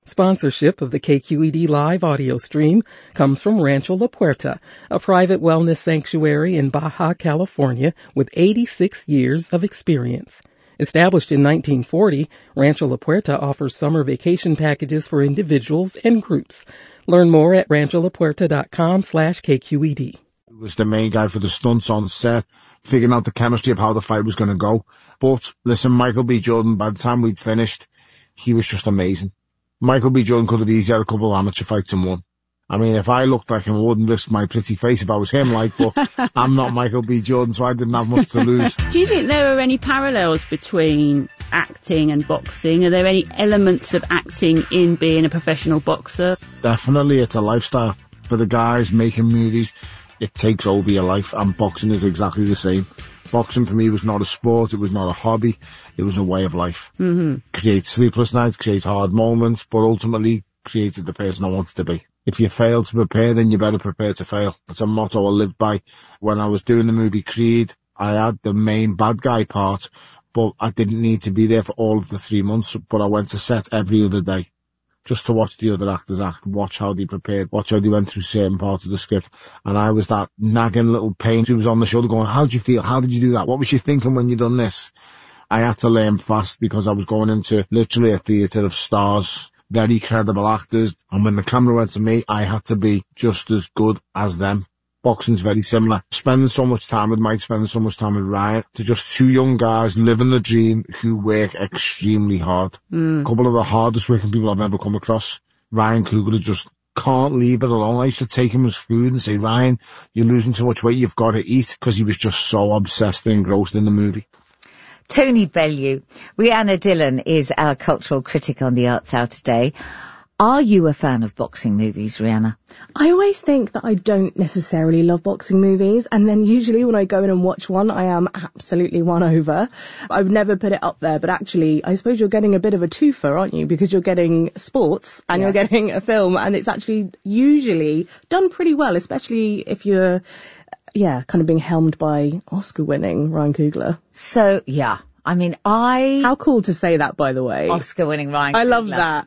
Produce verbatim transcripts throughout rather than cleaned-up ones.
Sponsorship of the K Q E D live audio stream comes from Rancho La Puerta, a private wellness sanctuary in Baja California with eighty-six years of experience. Established in nineteen forty, Rancho La Puerta offers summer vacation packages for individuals and groups. Learn more at rancho la puerta dot com slash K Q E D. He was the main guy for the stunts on set, figuring out the chemistry of how the fight was going to go. But listen, Michael B. Jordan, by the time we'd finished, he was just amazing. Michael B. Jordan could have easily had a couple of amateur fights and won. I mean, if I looked like him, I wouldn't risk my pretty face if I was him, like, but I'm not Michael B. Jordan, so I didn't have much to lose. Do you think there are any parallels between acting and boxing? Are there any elements of acting in being a professional boxer? Definitely, it's a lifestyle. For the guys making movies, it takes over your life, and boxing is exactly the same. Boxing for me was not a sport, it was not a hobby, it was a way of life. Mm-hmm. Create sleepless nights, create hard moments, but ultimately created the person I wanted to be. If you fail to prepare, then you better prepare to fail. It's a motto I lived by. When I was doing the movie Creed, I had the main bad guy part, but I didn't need to be there for all of the three months, but I went to set every other day. Just to watch the other actors act, watch how they prepared, watch how they went through certain parts of the script. And I was that nagging little pain who was on the shoulder going, how did you feel? How did you do that? What was you thinking when you done this? I had to learn fast because I was going into literally a theatre of stars, very credible actors. And when the camera went to me, I had to be just as good as them. Boxing's very similar. Spending so much time with Mike, spending so much time with Ryan, to just two young guys living the dream who work extremely hard. Mm. A couple of the hardest working people I've ever come across. Ryan Coogler just can't leave it alone. I used to take him his food and say, Ryan, you're losing too much weight, you've got to eat, because he was just so obsessed and engrossed in the movie. Tony Bellew. Rhianna Dillon is our cultural critic on The Arts Hour today. Are you a fan of boxing movies, Rhianna? I always think that I don't necessarily love boxing movies, and then usually when I go in and watch one, I am absolutely won over. I would never put it up there, but actually, I suppose you're getting a bit of a twofer, aren't you? Because you're getting sports and yeah. you're getting a film, and it's actually usually done pretty well, especially if you're, yeah, kind of being helmed by Oscar-winning Ryan Coogler. So, yeah. I mean, I... How cool to say that, by the way. Oscar-winning Ryan Coogler. I love that.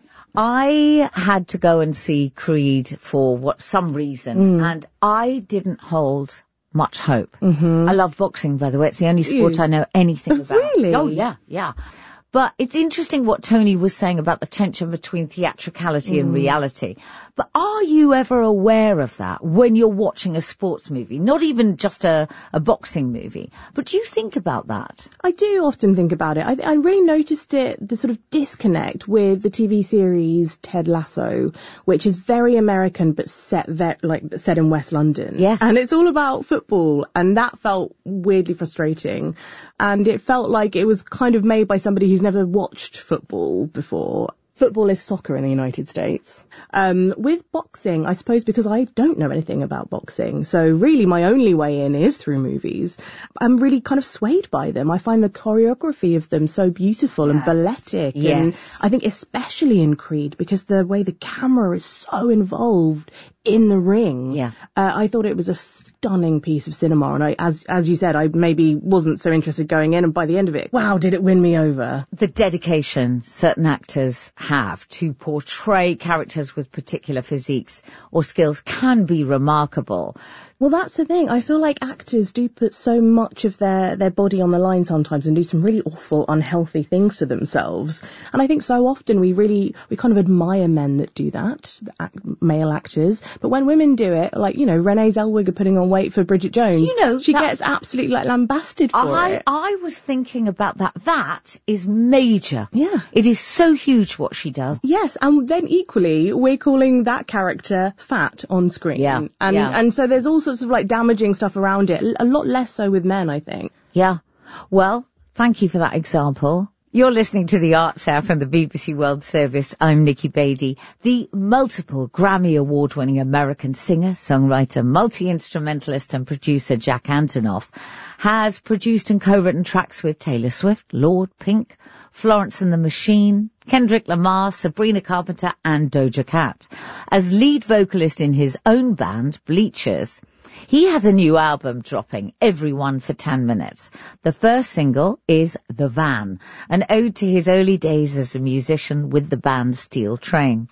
I had to go and see Creed for what some reason, mm. and I didn't hold much hope. Mm-hmm. I love boxing, by the way. It's the only sport I know anything about. Really? Oh, yeah, yeah. But it's interesting what Tony was saying about the tension between theatricality mm. and reality. But are you ever aware of that when you're watching a sports movie? Not even just a, a boxing movie. But do you think about that? I do often think about it. I, I really noticed it, the sort of disconnect with the T V series Ted Lasso, which is very American but set ve- like set in West London. Yes. And it's all about football, and that felt weirdly frustrating. And it felt like it was kind of made by somebody who's never watched football before. Football is soccer in the United States. Um, with boxing, I suppose because I don't know anything about boxing, so really my only way in is through movies. I'm really kind of swayed by them. I find the choreography of them so beautiful yes. and balletic. Yes. And I think especially in Creed, because the way the camera is so involved in the ring. Yeah. Uh, I thought it was a stunning piece of cinema, and I, as as you said, I maybe wasn't so interested going in, and by the end of it, wow, did it win me over. The dedication certain actors have to portray characters with particular physiques or skills can be remarkable. Well, that's the thing. I feel like actors do put so much of their, their body on the line sometimes and do some really awful, unhealthy things to themselves. And I think so often we really, we kind of admire men that do that, act, male actors. But when women do it, like, you know, Renee Zellweger putting on weight for Bridget Jones, you know, she gets absolutely like lambasted for I, it. I was thinking about that. That is major. Yeah. It is so huge what she does. Yes. And then equally, we're calling that character fat on screen. Yeah. And, yeah. and so there's all sorts of like damaging stuff around it. A lot less so with men, I think. Yeah. Well, thank you for that example. You're listening to The Arts Hour from the B B C World Service. I'm Nikki Beattie. The multiple Grammy Award-winning American singer, songwriter, multi-instrumentalist and producer Jack Antonoff has produced and co-written tracks with Taylor Swift, Lorde, Pink, Florence and the Machine, Kendrick Lamar, Sabrina Carpenter and Doja Cat. As lead vocalist in his own band, Bleachers, he has a new album dropping, Everyone for ten minutes. The first single is The Van, an ode to his early days as a musician with the band Steel Train.